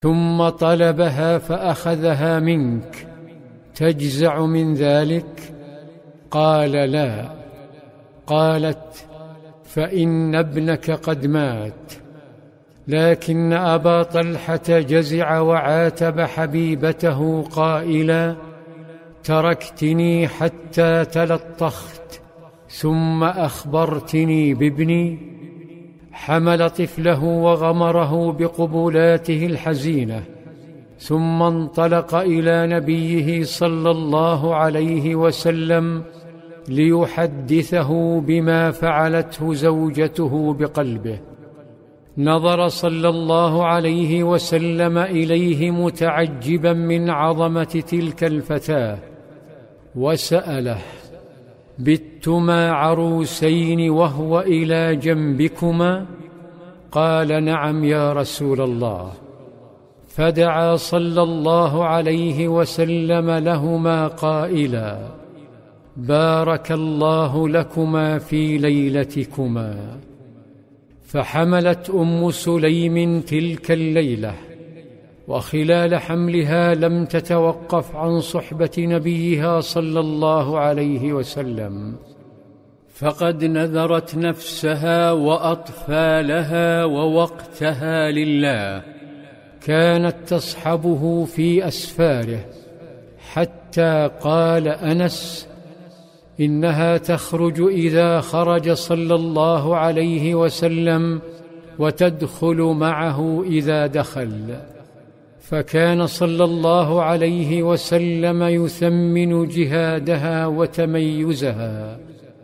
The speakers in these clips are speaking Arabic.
ثم طلبها فأخذها منك، تجزع من ذلك؟ قال: لا. قالت: فإن ابنك قد مات. لكن أبا طلحة جزع وعاتب حبيبته قائلا: تركتني حتى تلطخت ثم أخبرتني بابني؟ حمل طفله وغمره بقبلاته الحزينة، ثم انطلق إلى نبيه صلى الله عليه وسلم ليحدثه بما فعلته زوجته بقلبه. نظر صلى الله عليه وسلم إليه متعجبا من عظمة تلك الفتاة، وسأله: بتما عروسين وهو إلى جنبكما؟ قال: نعم يا رسول الله. فدعا صلى الله عليه وسلم لهما قائلا: بارك الله لكما في ليلتكما. فحملت أم سليم تلك الليلة، وخلال حملها لم تتوقف عن صحبة نبيها صلى الله عليه وسلم، فقد نذرت نفسها وأطفالها ووقتها لله. كانت تصحبه في أسفاره، حتى قال أنس: إنها تخرج إذا خرج صلى الله عليه وسلم، وتدخل معه إذا دخل. فكان صلى الله عليه وسلم يثمن جهادها وتميزها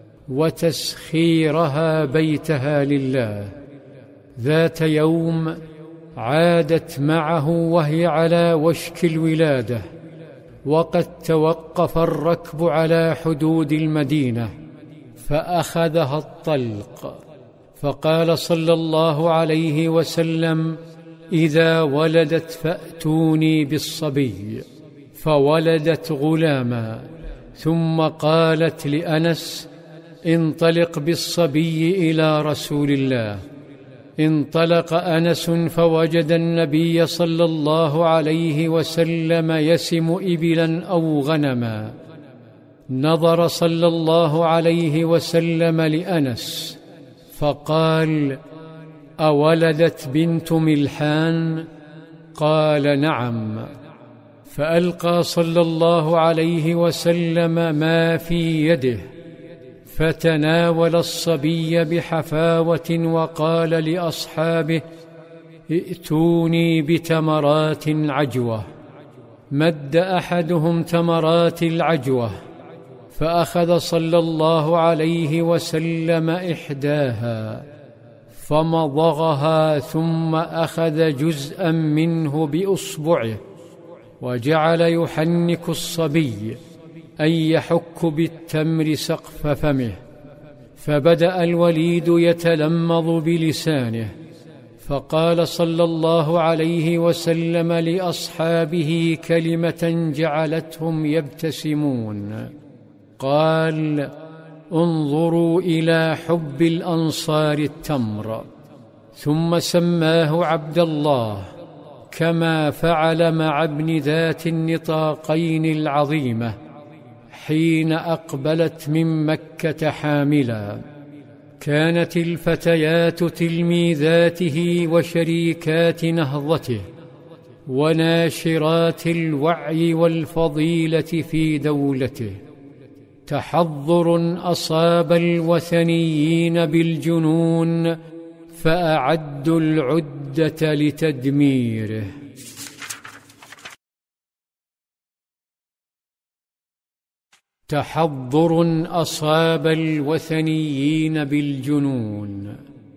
وتسخيرها بيتها لله. ذات يوم عادت معه وهي على وشك الولادة، وقد توقف الركب على حدود المدينة، فأخذها الطلق. فقال صلى الله عليه وسلم: إذا ولدت فأتوني بالصبي. فولدت غلاما، ثم قالت لأنس: انطلق بالصبي إلى رسول الله. انطلق أنس فوجد النبي صلى الله عليه وسلم يسم إبلا أو غنما. نظر صلى الله عليه وسلم لأنس فقال: أولدت بنت ملحان؟ قال: نعم. فألقى صلى الله عليه وسلم ما في يده، فتناول الصبي بحفاوة وقال لأصحابه: ائتوني بتمرات عجوة. مد أحدهم تمرات العجوة، فأخذ صلى الله عليه وسلم إحداها فمضغها، ثم أخذ جزءا منه بإصبعه وجعل يحنك الصبي، أي يحك بالتمر سقف فمه. فبدأ الوليد يتلمض بلسانه، فقال صلى الله عليه وسلم لأصحابه كلمة جعلتهم يبتسمون، قال: انظروا إلى حب الأنصار التمر. ثم سماه عبد الله، كما فعل مع ابن ذات النطاقين العظيمة حين أقبلت من مكة حاملا. كانت الفتيات تلميذاته وشريكات نهضته، وناشرات الوعي والفضيلة في دولته. تحضر أصاب الوثنيين بالجنون، فأعدوا العدة لتدميره. تحضر أصاب الوثنيين بالجنون.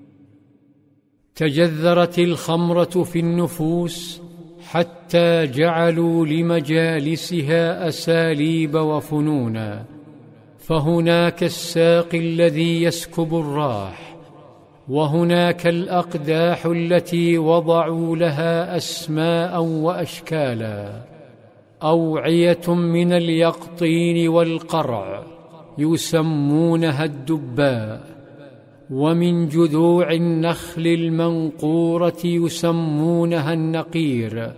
تجذرت الخمرة في النفوس حتى جعلوا لمجالسها أساليب وفنونا، فهناك الساقي الذي يسكب الراح، وهناك الأقداح التي وضعوا لها أسماء وأشكالا، أوعية من اليقطين والقرع يسمونها الدباء، ومن جذوع النخل المنقورة يسمونها النقير،